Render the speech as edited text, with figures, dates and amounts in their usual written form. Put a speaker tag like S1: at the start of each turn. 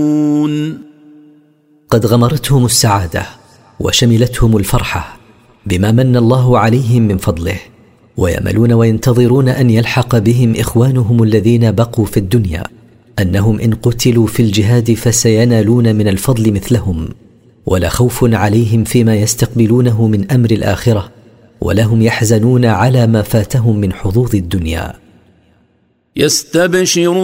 S1: قد غمرتهم السعادة وشملتهم الفرحة بما من الله عليهم من فضله، ويأملون وينتظرون أن يلحق بهم إخوانهم الذين بقوا في الدنيا، أنهم إن قتلوا في الجهاد فسينالون من الفضل مثلهم، ولا خوف عليهم فيما يستقبلونه من أمر الآخرة، ولا هم يحزنون على ما فاتهم من حظوظ الدنيا.
S2: يستبشرون